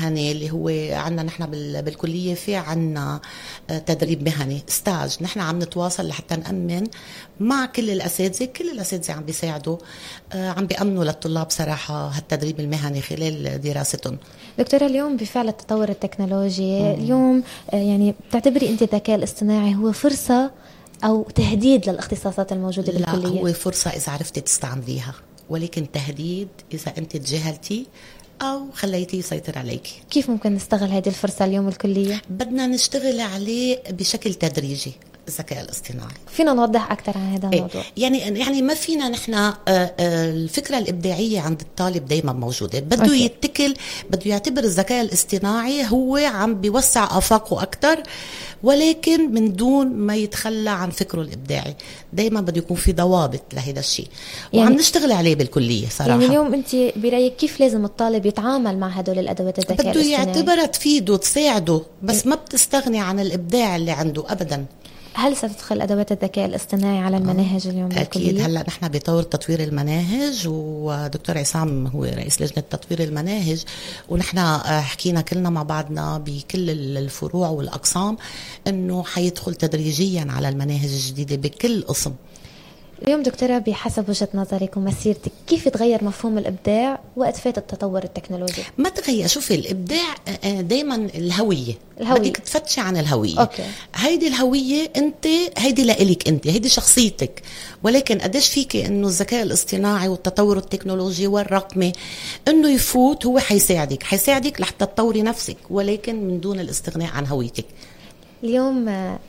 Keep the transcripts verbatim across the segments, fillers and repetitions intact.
مهني اللي هو عنا نحن بالكلية، في عنا تدريب مهني ستاج، نحن عم نتواصل لحتى نأمن مع كل الأساتذة. كل الأساتذة عم بيساعدوا، عم بيأمنوا للطلاب صراحة هالتدريب المهني خلال دراستهم. دكتورة، اليوم بفعل التطور التكنولوجي مم. اليوم يعني بتعتبري أنت الذكاء الاصطناعي هو فرصة أو تهديد للاختصاصات الموجودة لا بالكلية؟ لا، هو فرصة إذا عرفتي تستعمليها، ولكن تهديد إذا أنت تجاهلتي أو خليتيه يسيطر عليك. كيف ممكن نستغل هذه الفرصة اليوم الكلية؟ بدنا نشتغل عليه بشكل تدريجي الذكاء الاصطناعي. فينا نوضح أكثر عن هذا الموضوع؟ يعني يعني ما فينا نحن الفكرة الإبداعية عند الطالب دايما موجودة، بده أوكي. يتكل، بده يعتبر الذكاء الاصطناعي هو عم بيوسع آفاقه أكثر، ولكن من دون ما يتخلى عن فكره الإبداعي. دايما بده يكون في ضوابط لهذا الشيء، وعم يعني نشتغل عليه بالكلية صراحة. يعني اليوم أنت برأيك كيف لازم الطالب يتعامل مع هدول الأدوات الذكاء الاصطناعي؟ بده يعتبرها تفيده تساعده، بس ما بتستغني عن الإبداع اللي عنده أبدا. هل ستدخل أدوات الذكاء الاصطناعي على المناهج اليوم بالكلية؟ أكيد. هلأ نحن بطور تطوير المناهج، ودكتور عصام هو رئيس لجنة تطوير المناهج، ونحن حكينا كلنا مع بعضنا بكل الفروع والأقسام إنه حيدخل تدريجيا على المناهج الجديدة بكل قسم. اليوم دكتورة، بحسب وجهة نظرك ومسيرتك، كيف تغير مفهوم الإبداع وقت فات التطور التكنولوجي؟ ما تغير. شوفي، الإبداع دايما الهوية، الهوية. بدك تفتشي عن الهوية. أوكي. هيدي الهوية أنت، هيدي لإلك أنت، هيدي شخصيتك. ولكن قديش فيك إنه الذكاء الاصطناعي والتطور التكنولوجي والرقمي إنه يفوت، هو حيساعدك حيساعدك لحتى تطوري نفسك، ولكن من دون الاستغناء عن هويتك. اليوم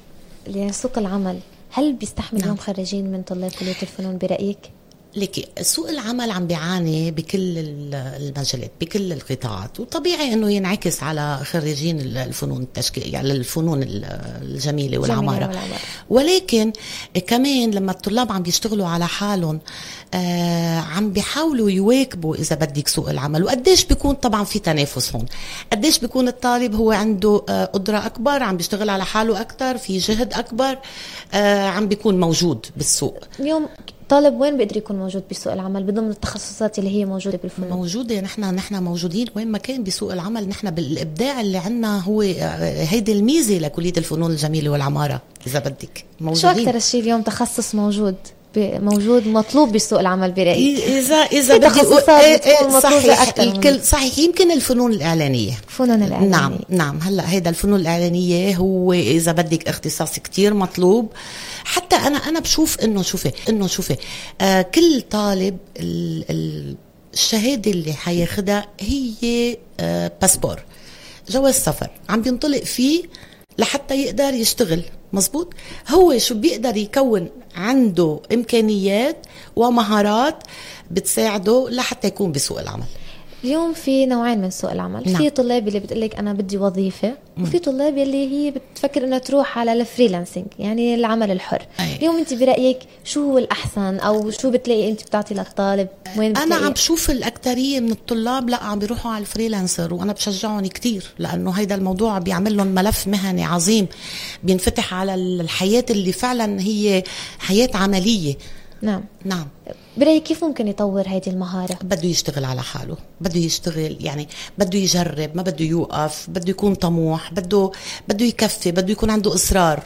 لسوق العمل، هل بيستحمل نعم. يوم خريجين من طلاب كلية الفنون برأيك؟ لكي سوق العمل عم بيعاني بكل المجالات، بكل القطاعات، وطبيعي انه ينعكس على خريجين الفنون التشكيل، يعني الفنون الجميله والعماره. ولكن كمان لما الطلاب عم بيشتغلوا على حالهم، آه عم بيحاولوا يواكبوا اذا بدك سوق العمل. وقديش بيكون طبعا في تنافس هون، قديش بيكون الطالب هو عنده آه قدره اكبر، عم بيشتغل على حاله اكثر، في جهد اكبر، آه عم بيكون موجود بالسوق. اليوم طالب وين بيقدر يكون موجود بسوق العمل بضمن التخصصات اللي هي موجوده بالفنون؟ موجوده. نحن نحن موجودين وين ما كان بسوق العمل. نحن بالابداع اللي عندنا هو هيدي الميزه لكليه الفنون الجميله والعماره اذا بدك. موجودين. شو اكثر شيء اليوم تخصص موجود موجود مطلوب بسوق العمل برايك؟ اذا اذا بدي اقول صحيح الكل صحيح. يمكن الفنون الاعلانيه. فنون الاعلانيه نعم نعم. هلا هيدا الفنون الاعلانيه هو اذا بدك اختصاص كتير مطلوب. حتى انا انا بشوف انه شوفي انه شوفي آه كل طالب ال ال الشهاده اللي حياخدها هي آه باسبور، جواز سفر، عم بينطلق فيه لحتى يقدر يشتغل. مزبوط. هو شو بيقدر يكون عنده إمكانيات ومهارات بتساعده لحتى يكون بسوق العمل. اليوم في نوعين من سوق العمل. نعم. في طلاب اللي بتقلك أنا بدي وظيفة، وفي طلاب اللي هي بتفكر إنها تروح على الفريلانسينج، يعني العمل الحر. أي. اليوم أنت برأيك شو هو الأحسن، أو شو بتلاقي أنت بتعطي للطالب؟ وين بتلاقي؟ أنا عم بشوف الأكترية من الطلاب لا عم بيروحوا على الفريلانسر، وأنا بشجعهم كتير، لأنه هيدا الموضوع بيعمل لهم ملف مهني عظيم بينفتح على الحياة اللي فعلا هي حياة عملية. نعم نعم. برأيك كيف ممكن يطور هذه المهارة؟ بده يشتغل على حاله، بده يشتغل، يعني بده يجرب، ما بده يوقف، بده يكون طموح، بده بده يكفي، بده يكون عنده إصرار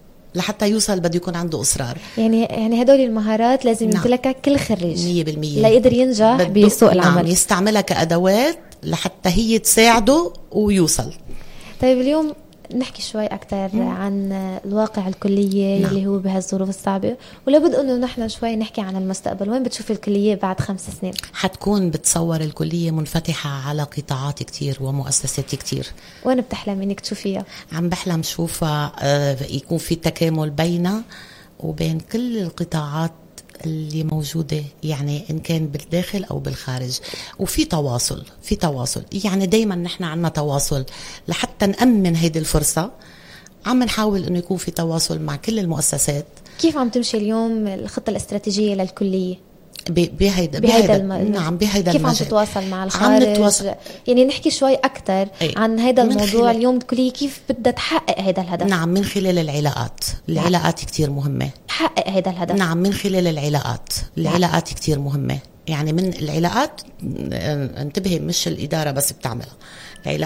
لحتى يوصل، بده يكون عنده إصرار. يعني يعني هدول المهارات لازم نعم. يمتلكها كل خريج مية بالمية لا يقدر ينجح بسوق العمل. نعم. يستعملها كأدوات لحتى هي تساعده ويوصل. طيب اليوم نحكي شوي أكتر مم. عن الواقع الكلية. نعم. اللي هو بهالظروف الصعبة، ولابد أنه نحن شوي نحكي عن المستقبل. وين بتشوف الكلية بعد خمس سنين؟ حتكون بتصور الكلية منفتحة على قطاعات كتير ومؤسسات كتير. وين بتحلم إنك تشوفيها؟ عم بحلم شوفها يكون في تكامل بيننا وبين كل القطاعات اللي موجودة، يعني إن كان بالداخل أو بالخارج، وفي تواصل في تواصل يعني دايما نحن عنا تواصل لحتى نأمن هيدي الفرصة. عم نحاول إنه يكون في تواصل مع كل المؤسسات. كيف عم تمشي اليوم الخطة الاستراتيجية للكلية بهيدا بهيدا الم... نعم بهيدا كيف المجال. عم تتواصل مع الخارج؟ عم نتواصل. يعني نحكي شوي أكتر أي. عن هيدا الموضوع خلال... اليوم الكلية كيف بدها تحقق هيدا الهدف؟ نعم من خلال العلاقات. العلاقات كتير مهمة. تحقق هيدا الهدف. نعم من خلال العلاقات. العلاقات كتير مهمة. يعني من العلاقات انتبهي، مش الإدارة بس بتعملها،